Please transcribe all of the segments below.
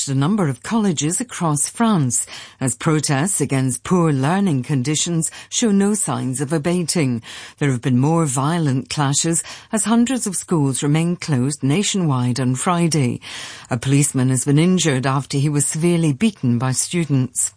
ravaged a number of colleges across France as protests against poor learning conditions show no signs of abating. There have been more violent clashes as hundreds of schools remain closed nationwide on Friday. A policeman has been injured after he was severely beaten by students.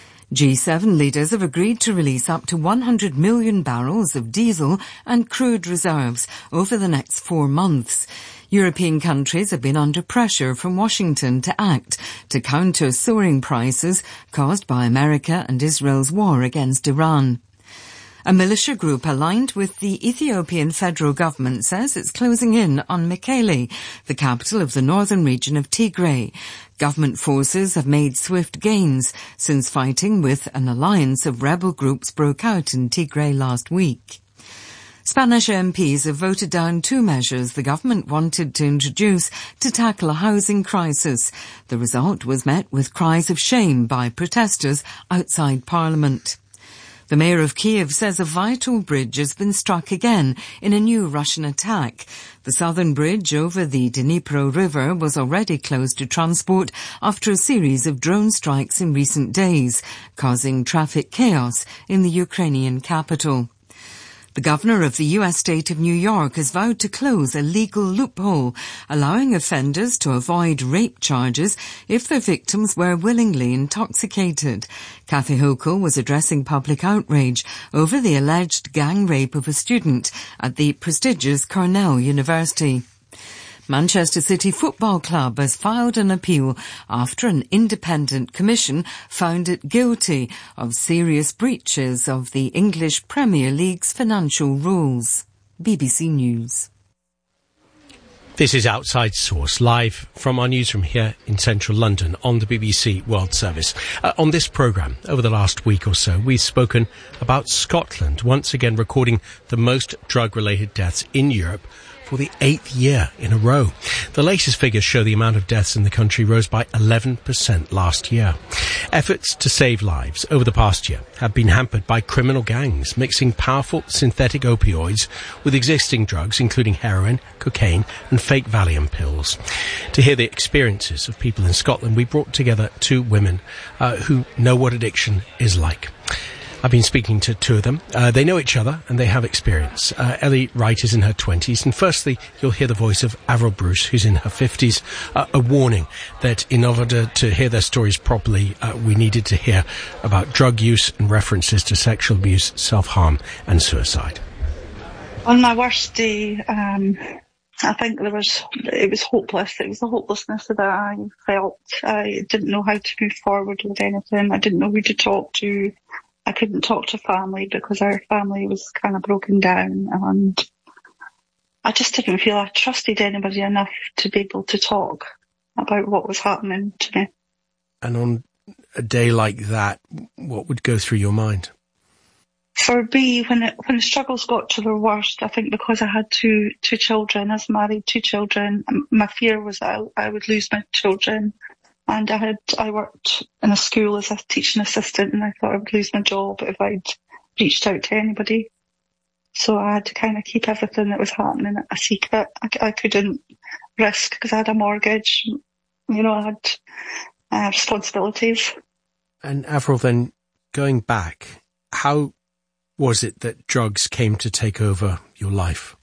G7 leaders have agreed to release up to 100 million barrels of diesel and crude reserves over the next 4 months. European countries have been under pressure from Washington to act to counter soaring prices caused by America and Israel's war against Iran. A militia group aligned with the Ethiopian federal government says it's closing in on Mekele, the capital of the northern region of Tigray. Government forces have made swift gains since fighting with an alliance of rebel groups broke out in Tigray last week. Spanish MPs have voted down 2 measures the government wanted to introduce to tackle a housing crisis. The result was met with cries of shame by protesters outside Parliament. The mayor of Kiev says a vital bridge has been struck again in a new Russian attack. The southern bridge over the Dnipro River was already closed to transport after a series of drone strikes in recent days, causing traffic chaos in the Ukrainian capital. The governor of the U.S. state of New York has vowed to close a legal loophole, allowing offenders to avoid rape charges if their victims were willingly intoxicated. Kathy Hochul was addressing public outrage over the alleged gang rape of a student at the prestigious Cornell University. Manchester City Football Club has filed an appeal after an independent commission found it guilty of serious breaches of the English Premier League's financial rules. BBC News. This is Outside Source, live from our newsroom here in central London on the BBC World Service. On this programme, over the last week or so, we've spoken about Scotland, once again recording the most drug-related deaths in Europe for the 8th year in a row. The latest figures show the amount of deaths in the country rose by 11% last year. Efforts to save lives over the past year have been hampered by criminal gangs mixing powerful synthetic opioids with existing drugs, including heroin, cocaine and fake Valium pills. To hear the experiences of people in Scotland, we brought together 2 women who know what addiction is like. I've been speaking to 2 of them. They know each other and they have experience. Ellie Wright is in her 20s, and firstly you'll hear the voice of Avril Bruce, who's in her 50s, a warning that in order to hear their stories properly, we needed to hear about drug use and references to sexual abuse, self-harm and suicide. On my worst day, I think it was hopeless. It was the hopelessness that I felt. I didn't know how to move forward with anything. I didn't know who to talk to. I couldn't talk to family because our family was kind of broken down, and I just didn't feel I trusted anybody enough to be able to talk about what was happening to me. And on a day like that, what would go through your mind? For me, when the struggles got to their worst, I think because I had two children, I was married, 2 children, my fear was that I would lose my children. And I worked in a school as a teaching assistant, and I thought I would lose my job if I'd reached out to anybody. So I had to kind of keep everything that was happening a secret. I couldn't risk because I had a mortgage. You know, I had responsibilities. And Avril, then going back, how was it that drugs came to take over your life?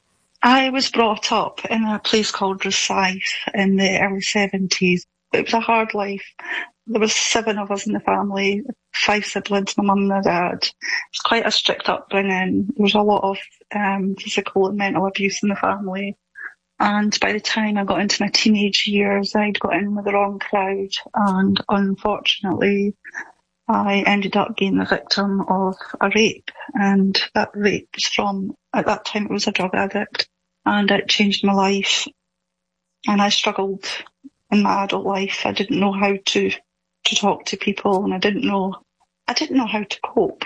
I was brought up in a place called Rosyth in the early 70s. It was a hard life. There was 7 of us in the family, 5 siblings, my mum and my dad. It was quite a strict upbringing. There was a lot of physical and mental abuse in the family. And by the time I got into my teenage years, I'd got in with the wrong crowd. And unfortunately, I ended up being the victim of a rape. And that rape was from, at that time, it was a drug addict. And it changed my life. And I struggled in my adult life. I didn't know how to talk to people, and I didn't know how to cope.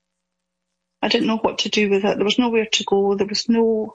I didn't know what to do with it. There was nowhere to go. There was no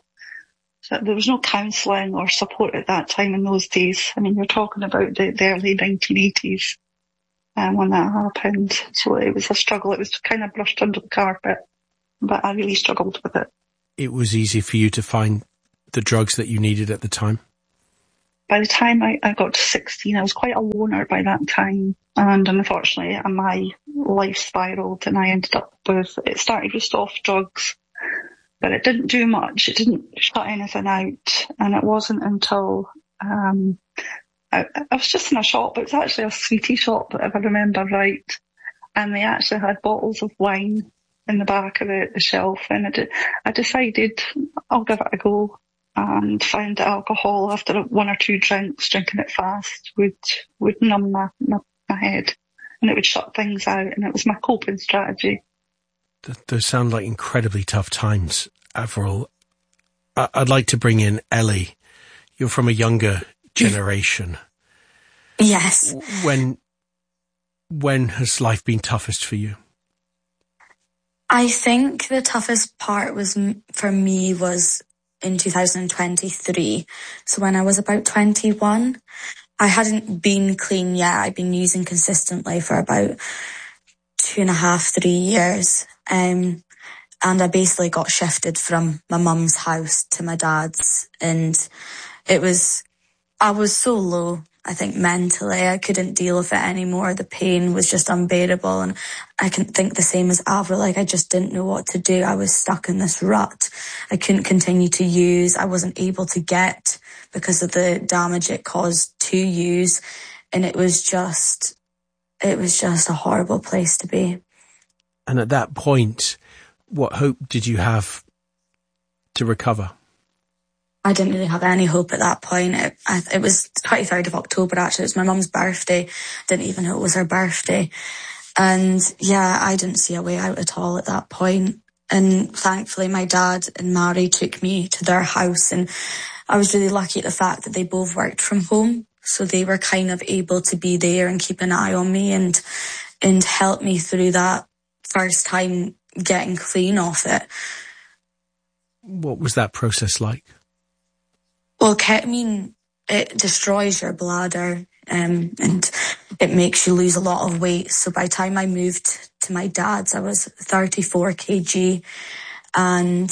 counselling or support at that time in those days. I mean, you're talking about the early 1980s when that happened. So it was a struggle. It was kind of brushed under the carpet, but I really struggled with it. It was easy for you to find the drugs that you needed at the time? by the time I got to 16, I was quite a loner by that time. And unfortunately, my life spiraled and I ended up it started with soft drugs, but it didn't do much. It didn't shut anything out. And it wasn't until, I was just in a shop. It was actually a sweetie shop, if I remember right. And they actually had bottles of wine in the back of the shelf. And I decided I'll give it a go, and found that alcohol, after one or two drinks, drinking it fast, would numb my head, and it would shut things out, and it was my coping strategy. Those sound like incredibly tough times, Avril. I'd like to bring in Ellie. You're from a younger generation. Yes. When has life been toughest for you? I think the toughest part for me was in 2023. So when I was about 21, I hadn't been clean yet. I'd been using consistently for about 2.5, 3 years. And I basically got shifted from my mum's house to my dad's. And I was so low. I think mentally I couldn't deal with it anymore. The pain was just unbearable, and I can think the same as Avril. Like, I just didn't know what to do. I was stuck in this rut. I couldn't continue to use. I wasn't able to get because of the damage it caused to use, and it was just a horrible place to be. And at that point, what hope did you have to recover? I didn't really have any hope at that point. It was 23rd of October, actually. It was my mum's birthday. Didn't even know it was her birthday. And yeah, I didn't see a way out at all at that point. And thankfully, my dad and Mary took me to their house. And I was really lucky at the fact that they both worked from home. So they were kind of able to be there and keep an eye on me and help me through that first time getting clean off it. What was that process like? Well, ketamine, it destroys your bladder, and it makes you lose a lot of weight. So by the time I moved to my dad's, I was 34 kg, and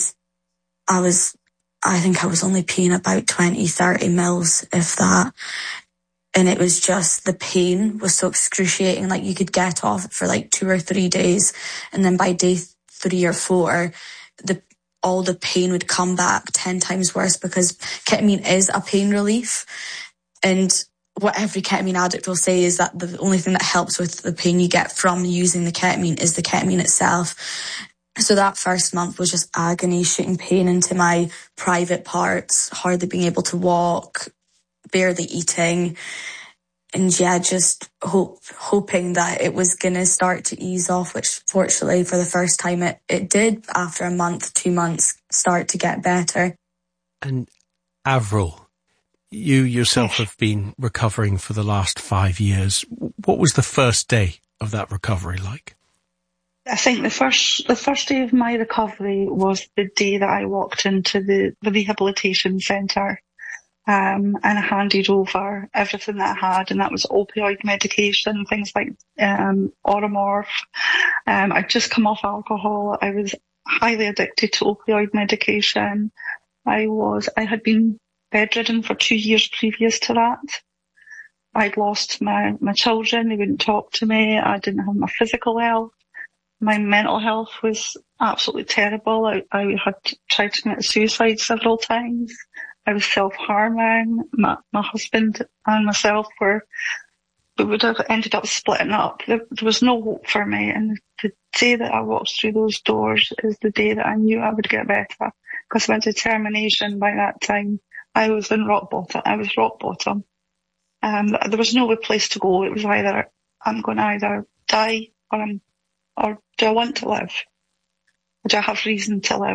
I think I was only peeing about 20, 30 mils, if that. And it was just, the pain was so excruciating. Like, you could get off it for like 2 or 3 days, and then by day 3 or 4, all the pain would come back 10 times worse, because ketamine is a pain relief. And what every ketamine addict will say is that the only thing that helps with the pain you get from using the ketamine is the ketamine itself. So that first month was just agony, shooting pain into my private parts, hardly being able to walk, barely eating. And yeah, just hoping that it was going to start to ease off, which fortunately for the first time it did, after a month, 2 months, start to get better. And Avril, you yourself have been recovering for the last 5 years. What was the first day of that recovery like? I think the first day of my recovery was the day that I walked into the rehabilitation centre. And I handed over everything that I had, and that was opioid medication, things like Oromorph. I'd just come off alcohol. I was highly addicted to opioid medication. I had been bedridden for 2 years previous to that. I'd lost my children. They wouldn't talk to me. I didn't have my physical health. My mental health was absolutely terrible. I had tried to commit suicide several times. I was self-harming. My husband and myself we would have ended up splitting up. There was no hope for me. And the day that I walked through those doors is the day that I knew I would get better. Because I went to termination by that time. I was in rock bottom. I was rock bottom. There was no place to go. It was either, I'm going to either die or do I want to live? Or do I have reason to live?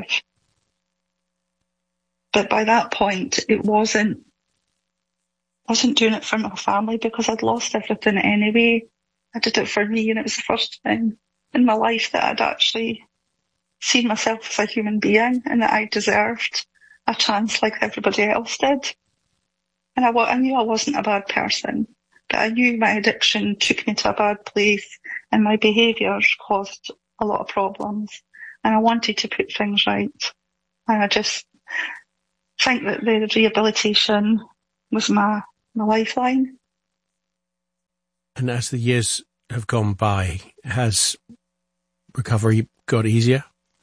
But by that point, it wasn't doing it for my family, because I'd lost everything anyway. I did it for me, and it was the first time in my life that I'd actually seen myself as a human being, and that I deserved a chance like everybody else did. And I knew I wasn't a bad person, but I knew my addiction took me to a bad place, and my behaviours caused a lot of problems. And I wanted to put things right. And I just think that the rehabilitation was my lifeline. And as the years have gone by, has recovery got easier?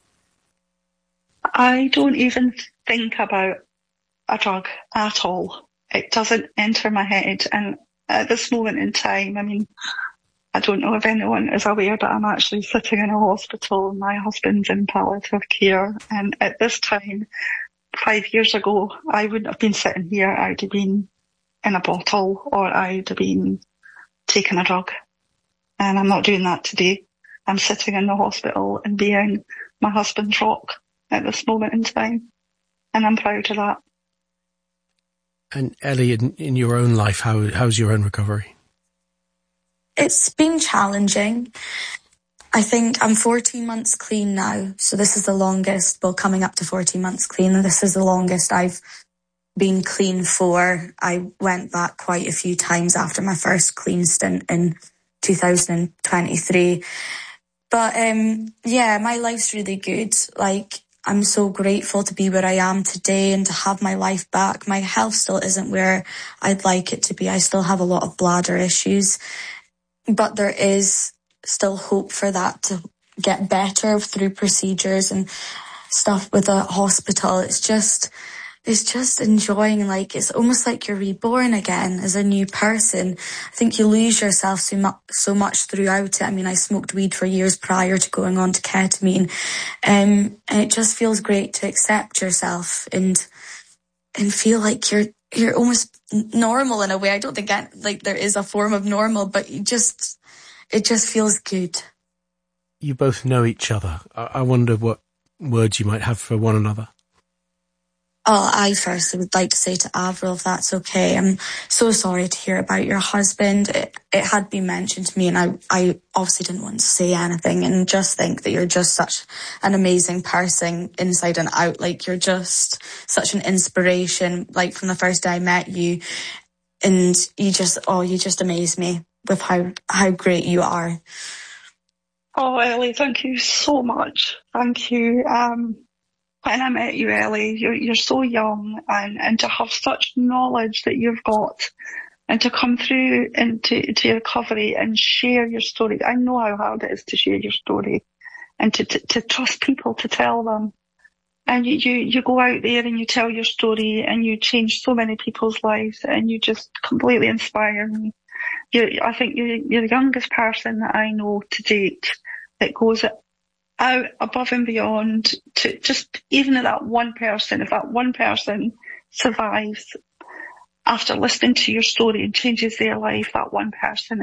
I don't even think about a drug at all. It doesn't enter my head. And at this moment in time, I mean, I don't know if anyone is aware, but I'm actually sitting in a hospital. My husband's in palliative care. And at this time, 5 years ago, I wouldn't have been sitting here. I'd have been in a bottle, or I'd have been taking a drug. And I'm not doing that today. I'm sitting in the hospital and being my husband's rock at this moment in time. And I'm proud of that. And Ellie, in your own life, how's your own recovery? It's been challenging. I think I'm 14 months clean now. So this is the longest, well, coming up to 14 months clean. And this is the longest I've been clean for. I went back quite a few times after my first clean stint in 2023. But yeah, my life's really good. Like, I'm so grateful to be where I am today and to have my life back. My health still isn't where I'd like it to be. I still have a lot of bladder issues, but there is still hope for that to get better through procedures and stuff with the hospital. It's just enjoying, like, it's almost like you're reborn again as a new person. I think you lose yourself so much throughout it. I mean, I smoked weed for years prior to going on to ketamine. And it just feels great to accept yourself and feel like you're almost normal in a way. I don't think there is a form of normal, but it just feels good. You both know each other. I wonder what words you might have for one another. Oh, I first would like to say to Avril, if that's okay, I'm so sorry to hear about your husband. It had been mentioned to me, and I obviously didn't want to say anything, and just think that you're just such an amazing person inside and out. Like, you're just such an inspiration, like, from the first day I met you, and you just amaze me with how great you are. Oh, Ellie, thank you so much. Thank you. When I met you, Ellie, you're so young, and to have such knowledge that you've got, and to come through into your recovery and share your story. I know how hard it is to share your story, and to trust people to tell them. And you go out there and you tell your story, and you change so many people's lives, and you just completely inspire me. I think you're the youngest person that I know to date that goes out above and beyond to just, even at that one person, if that one person survives after listening to your story and changes their life, that one person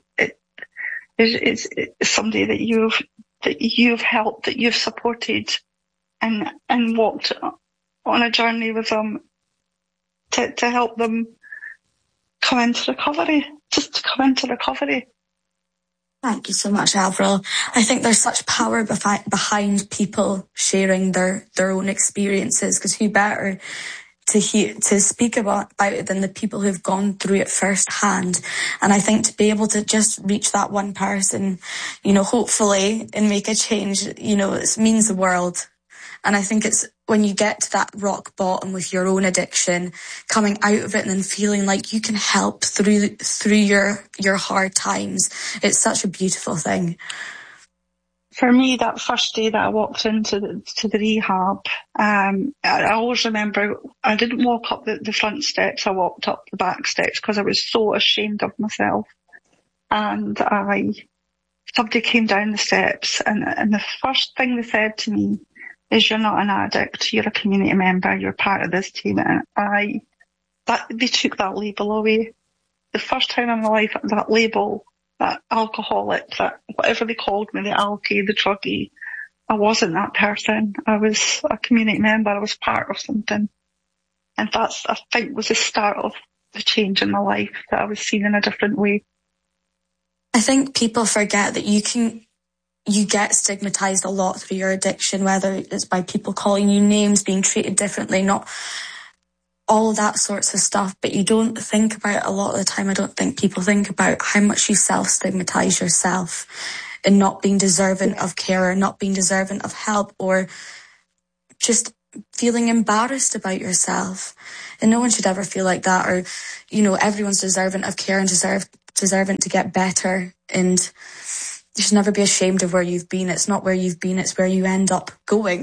is somebody that you've helped, that you've supported, and walked on a journey with them to help them come into recovery, just to come into recovery. Thank you so much, Avril. I think there's such power behind people sharing their own experiences, because who better to speak about it than the people who've gone through it firsthand. And I think to be able to just reach that one person, hopefully, and make a change, it means the world. And I think it's when you get to that rock bottom with your own addiction, coming out of it and then feeling like you can help through your hard times. It's such a beautiful thing. For me, that first day that I walked into the rehab, I always remember I didn't walk up the front steps. I walked up the back steps because I was so ashamed of myself. And somebody came down the steps, and the first thing they said to me is, "You're not an addict, you're a community member, you're part of this team." And they took that label away. The first time in my life, that label, that alcoholic, that whatever they called me, the alkie, the druggie, I wasn't that person. I was a community member, I was part of something. And that's, I think, was the start of the change in my life, that I was seen in a different way. I think people forget that you get stigmatized a lot through your addiction, whether it's by people calling you names, being treated differently, not all that sorts of stuff. But you don't think about it a lot of the time. I don't think people think about how much you self-stigmatize yourself and not being deserving of care, or not being deserving of help, or just feeling embarrassed about yourself. And no one should ever feel like that, or, you know, everyone's deserving of care and deserving to get better. And you should never be ashamed of where you've been. It's not where you've been, it's where you end up going.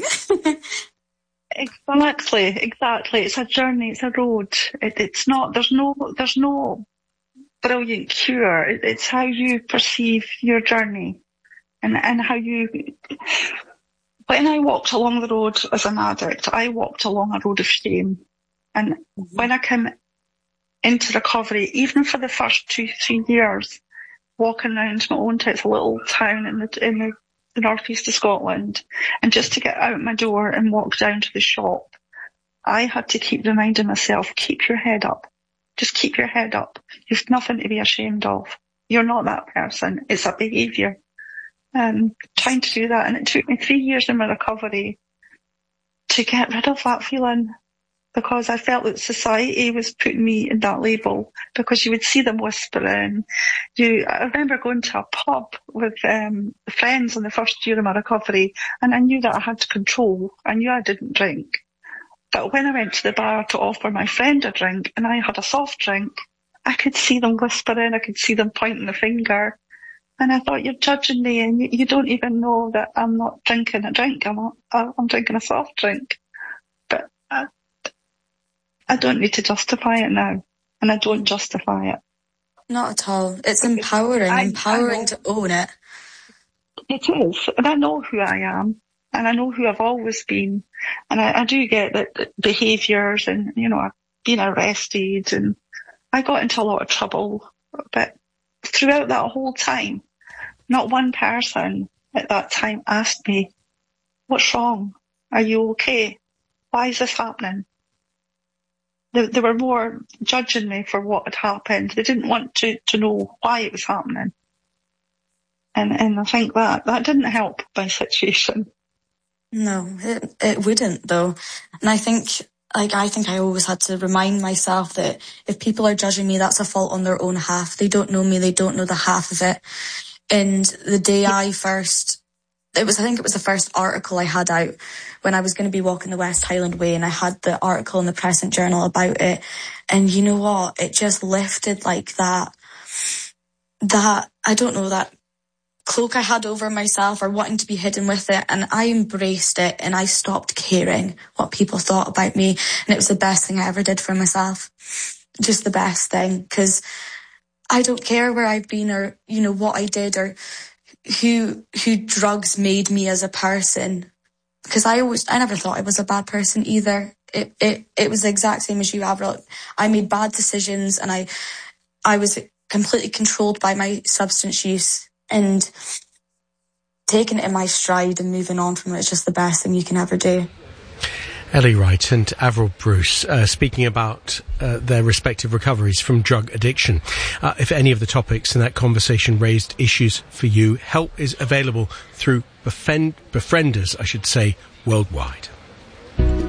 Exactly. It's a journey, it's a road. It's not, there's no brilliant cure. It's how you perceive your journey and how you... When I walked along the road as an addict, I walked along a road of shame. And when I came into recovery, even for the first 2-3 years, walking around my own town, it's a little town in the northeast of Scotland, and just to get out my door and walk down to the shop, I had to keep reminding myself, keep your head up. Just keep your head up. You've nothing to be ashamed of. You're not that person. It's a behaviour. Trying to do that, and it took me 3 years in my recovery to get rid of that feeling, because I felt that society was putting me in that label, because you would see them whispering. I remember going to a pub with friends in the first year of my recovery, and I knew that I had control. I knew I didn't drink. But when I went to the bar to offer my friend a drink, and I had a soft drink, I could see them whispering, I could see them pointing the finger. And I thought, you're judging me, and you don't even know that I'm not drinking a drink. I'm drinking a soft drink. But I don't need to justify it now, and I don't justify it. Not at all. It's empowering to own it. It is, and I know who I am, and I know who I've always been, and I do get the behaviours, and, you know, I've been arrested, and I got into a lot of trouble, but throughout that whole time, not one person at that time asked me, what's wrong? Are you okay? Why is this happening? They were more judging me for what had happened. They didn't want to know why it was happening. And I think that didn't help my situation. No, it wouldn't, though. And I think I always had to remind myself that if people are judging me, that's a fault on their own half. They don't know me, they don't know the half of it. And the day I think it was the first article I had out when I was going to be walking the West Highland Way, and I had the article in the Crescent Journal about it. And you know what? It just lifted like that, I don't know, that cloak I had over myself, or wanting to be hidden with it, and I embraced it, and I stopped caring what people thought about me, and it was the best thing I ever did for myself. Just the best thing, because I don't care where I've been, or, you know, what I did, or who drugs made me as a person, because I never thought I was a bad person either. It was the exact same as you, Avril. I made bad decisions, and I was completely controlled by my substance use. And taking it in my stride and moving on from it is just the best thing you can ever do. Ellie Wright and Avril Bruce speaking about their respective recoveries from drug addiction. If any of the topics in that conversation raised issues for you, help is available through Befrienders, worldwide.